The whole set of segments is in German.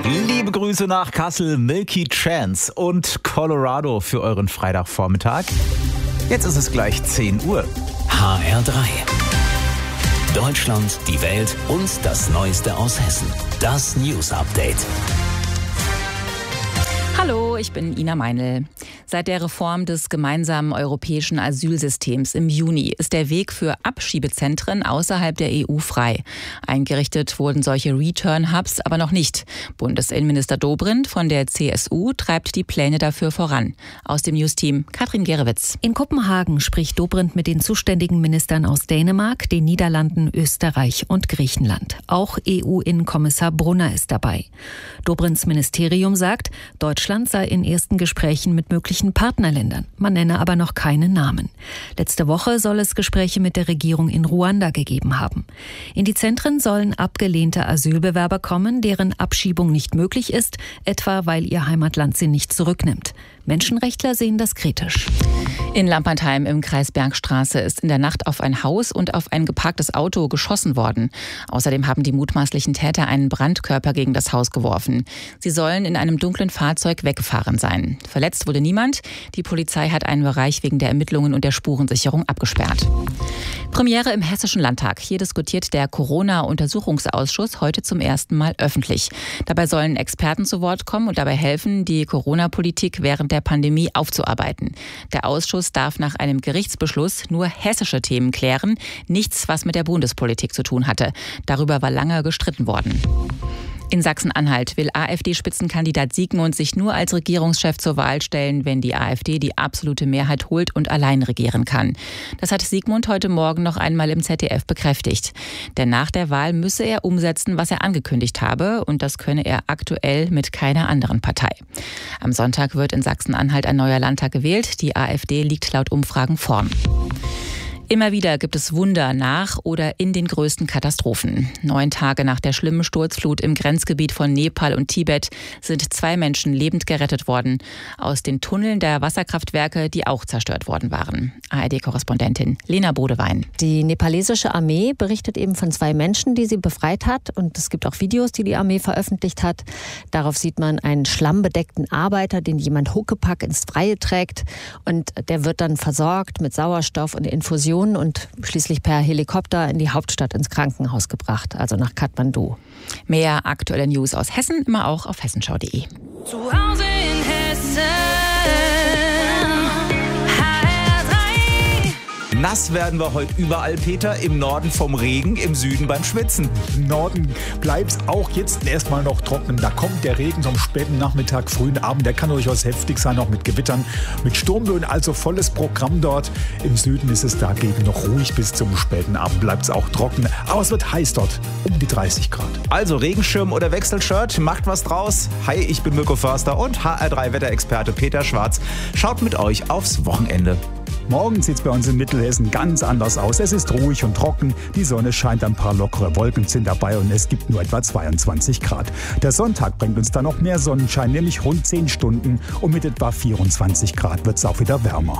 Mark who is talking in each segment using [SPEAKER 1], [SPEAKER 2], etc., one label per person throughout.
[SPEAKER 1] Liebe Grüße nach Kassel, Milky Chance und Colorado für euren Freitagvormittag. Jetzt ist es gleich 10 Uhr.
[SPEAKER 2] HR3. Deutschland, die Welt und das Neueste aus Hessen. Das News Update.
[SPEAKER 3] Hallo, ich bin Ina Meinl. Seit der Reform des gemeinsamen europäischen Asylsystems im Juni ist der Weg für Abschiebezentren außerhalb der EU frei. Eingerichtet wurden solche Return-Hubs aber noch nicht. Bundesinnenminister Dobrindt von der CSU treibt die Pläne dafür voran. Aus dem News-Team Katrin Gerewitz.
[SPEAKER 4] In Kopenhagen spricht Dobrindt mit den zuständigen Ministern aus Dänemark, den Niederlanden, Österreich und Griechenland. Auch EU-Innenkommissar Brunner ist dabei. Dobrindts Ministerium sagt, Deutschland sei in ersten Gesprächen mit möglichen Partnerländern. Man nenne aber noch keine Namen. Letzte Woche soll es Gespräche mit der Regierung in Ruanda gegeben haben. In die Zentren sollen abgelehnte Asylbewerber kommen, deren Abschiebung nicht möglich ist, etwa weil ihr Heimatland sie nicht zurücknimmt. Menschenrechtler sehen das kritisch.
[SPEAKER 3] In Lampertheim im Kreis Bergstraße ist in der Nacht auf ein Haus und auf ein geparktes Auto geschossen worden. Außerdem haben die mutmaßlichen Täter einen Brandkörper gegen das Haus geworfen. Sie sollen in einem dunklen Fahrzeug weggefahren sein. Verletzt wurde niemand. Die Polizei hat einen Bereich wegen der Ermittlungen und der Spurensicherung abgesperrt. Premiere im Hessischen Landtag. Hier diskutiert der Corona-Untersuchungsausschuss heute zum ersten Mal öffentlich. Dabei sollen Experten zu Wort kommen und dabei helfen, die Corona-Politik während der Pandemie aufzuarbeiten. Der Ausschuss darf nach einem Gerichtsbeschluss nur hessische Themen klären, nichts, was mit der Bundespolitik zu tun hatte. Darüber war lange gestritten worden. In Sachsen-Anhalt will AfD-Spitzenkandidat Siegmund sich nur als Regierungschef zur Wahl stellen, wenn die AfD die absolute Mehrheit holt und allein regieren kann. Das hat Siegmund heute Morgen noch einmal im ZDF bekräftigt. Denn nach der Wahl müsse er umsetzen, was er angekündigt habe, und das könne er aktuell mit keiner anderen Partei. Am Sonntag wird in Sachsen-Anhalt ein neuer Landtag gewählt. Die AfD liegt laut Umfragen vorn. Immer wieder gibt es Wunder nach oder in den größten Katastrophen. 9 Tage nach der schlimmen Sturzflut im Grenzgebiet von Nepal und Tibet sind 2 Menschen lebend gerettet worden aus den Tunneln der Wasserkraftwerke, die auch zerstört worden waren. ARD-Korrespondentin Lena Bodewein.
[SPEAKER 5] Die nepalesische Armee berichtet eben von 2 Menschen, die sie befreit hat. Und es gibt auch Videos, die die Armee veröffentlicht hat. Darauf sieht man einen schlammbedeckten Arbeiter, den jemand Huckepack ins Freie trägt. Und der wird dann versorgt mit Sauerstoff und Infusionen und schließlich per Helikopter in die Hauptstadt ins Krankenhaus gebracht, also nach Kathmandu.
[SPEAKER 3] Mehr aktuelle News aus Hessen immer auch auf hessenschau.de.
[SPEAKER 6] Zu Hause in Hessen.
[SPEAKER 1] Nass werden wir heute überall, Peter. Im Norden vom Regen, im Süden beim Schwitzen.
[SPEAKER 7] Im Norden bleibt es auch jetzt erstmal noch trocken. Da kommt der Regen am späten Nachmittag, frühen Abend. Der kann durchaus heftig sein, auch mit Gewittern, mit Sturmböen. Also volles Programm dort. Im Süden ist es dagegen noch ruhig. Bis zum späten Abend bleibt es auch trocken. Aber es wird heiß dort, um die 30 Grad.
[SPEAKER 1] Also Regenschirm oder Wechselshirt, macht was draus. Hi, ich bin Mirko Förster und HR3-Wetterexperte Peter Schwarz. Schaut mit euch aufs Wochenende.
[SPEAKER 7] Morgen sieht es bei uns in Mittelhessen ganz anders aus. Es ist ruhig und trocken, die Sonne scheint, ein paar lockere Wolken sind dabei und es gibt nur etwa 22 Grad. Der Sonntag bringt uns dann noch mehr Sonnenschein, nämlich rund 10 Stunden und mit etwa 24 Grad wird es auch wieder wärmer.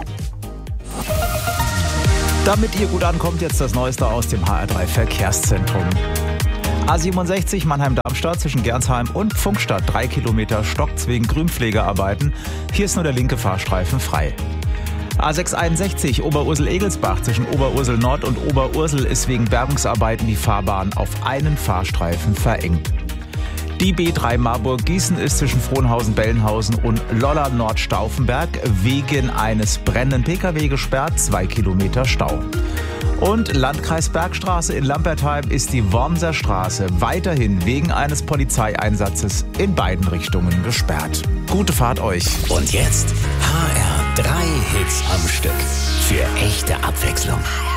[SPEAKER 1] Damit ihr gut ankommt, jetzt das Neueste aus dem HR3 Verkehrszentrum. A67 Mannheim-Darmstadt zwischen Gernsheim und Pfungstadt, 3 Kilometer stockt's wegen Grünpflegearbeiten. Hier ist nur der linke Fahrstreifen frei. A661 Oberursel-Egelsbach zwischen Oberursel Nord und Oberursel ist wegen Bergungsarbeiten die Fahrbahn auf einen Fahrstreifen verengt. Die B3 Marburg-Gießen ist zwischen Frohnhausen-Bellenhausen und Lolla-Nord-Stauffenberg wegen eines brennenden Pkw gesperrt, 2 Kilometer Stau. Und Landkreis Bergstraße in Lampertheim ist die Wormser Straße weiterhin wegen eines Polizeieinsatzes in beiden Richtungen gesperrt. Gute Fahrt euch.
[SPEAKER 2] Und jetzt HR3 Hits am Stück. Für echte Abwechslung.